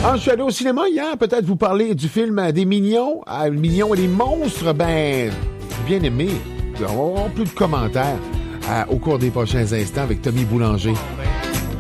Je suis allé au cinéma hier, peut-être vous parler du film des Mignons. Mignons et les monstres, bien aimé. On va avoir plus de commentaires au cours des prochains instants avec Tommy Boulanger.